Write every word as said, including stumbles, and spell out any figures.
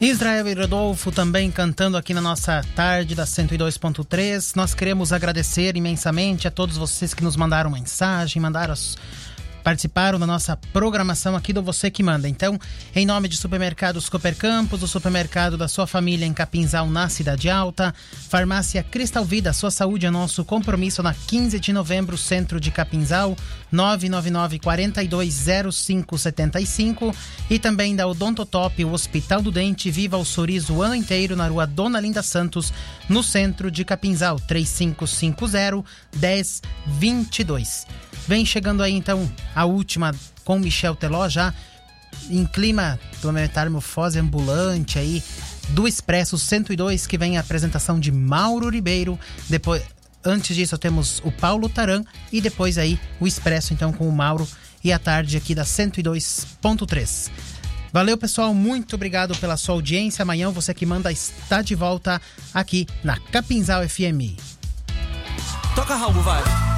Israel e Rodolfo também cantando aqui na nossa tarde da cento e dois ponto três. Nós queremos agradecer imensamente a todos vocês que nos mandaram mensagem, mandaram as... participaram da nossa programação aqui do Você Que Manda. Então, em nome de Supermercados Cooper Campos, o supermercado da sua família em Capinzal, na Cidade Alta, Farmácia Cristal Vida, sua saúde é nosso compromisso, na quinze de novembro, centro de Capinzal, nove nove nove, quatro dois zero cinco sete cinco, e também da Odontotop, o Hospital do Dente. Viva o sorriso o ano inteiro, na rua Dona Linda Santos, no centro de Capinzal, três cinco cinco zero, um zero dois dois. Vem chegando aí então a última com Michel Teló, já em clima planetário Morfose ambulante aí do Expresso cento e dois, que vem a apresentação de Mauro Ribeiro. Depois, antes disso temos o Paulo Taran e depois aí o Expresso então com o Mauro e a tarde aqui da cento e dois ponto três. Valeu, pessoal, muito obrigado pela sua audiência. Amanhã Você Que Manda está de volta aqui na Capinzal F M. Toca Raul, vai.